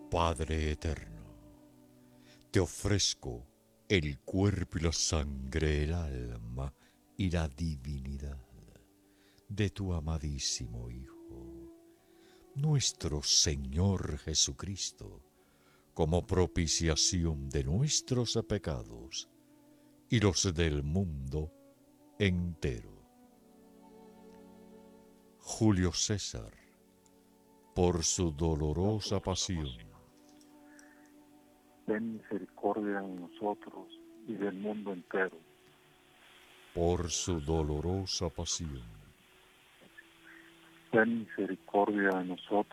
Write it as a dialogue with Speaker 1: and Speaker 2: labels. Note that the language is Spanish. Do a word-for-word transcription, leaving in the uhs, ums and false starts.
Speaker 1: Padre eterno, te ofrezco el cuerpo y la sangre, el alma y la divinidad de tu amadísimo Hijo, nuestro Señor Jesucristo, como propiciación de nuestros pecados y los del mundo entero. Julio César, por su dolorosa pasión,
Speaker 2: ten misericordia de nosotros y del mundo entero.
Speaker 1: por su dolorosa pasión,
Speaker 2: Ten misericordia de nosotros